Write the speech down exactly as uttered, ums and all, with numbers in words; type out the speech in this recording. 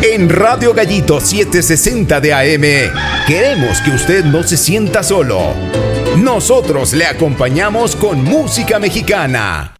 En Radio Gallito setecientos sesenta de A M, queremos que usted no se sienta solo. Nosotros le acompañamos con música mexicana.